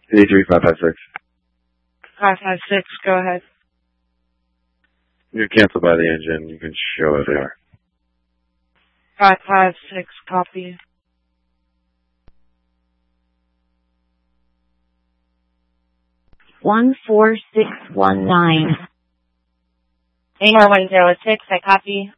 83-556. 556, go ahead. You're canceled by the engine. You can show it there. 556, copy. One 4619. AR 106, I copy.